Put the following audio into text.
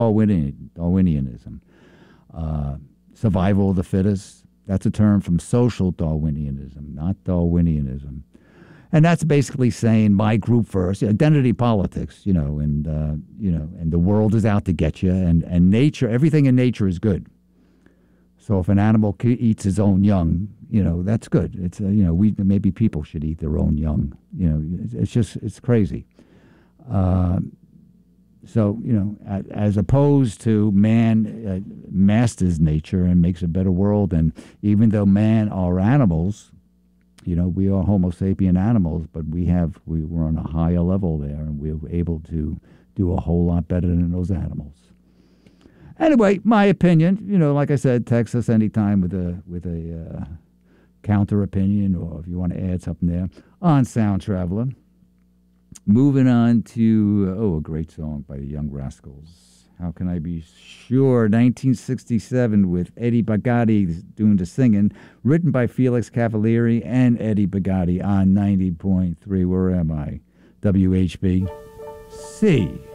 Darwinianism. Uh, Survival of the fittest. That's a term from social Darwinianism, not Darwinianism. And that's basically saying my group first, identity politics, and the world is out to get you, and nature, everything in nature is good. So if an animal eats its own young, that's good. It's maybe people should eat their own young. It's crazy. So as opposed to man masters nature and makes a better world, and even though man are animals, we are Homo sapien animals, but we're on a higher level there, and we're able to do a whole lot better than those animals. Anyway, my opinion, like I said, text us anytime with a counter opinion, or if you want to add something there on Sound Traveler. Moving on to, a great song by the Young Rascals. How Can I Be Sure? 1967 with Eddie Bagatti doing the singing, written by Felix Cavalieri and Eddie Bagatti on 90.3. Where am I? WHBC.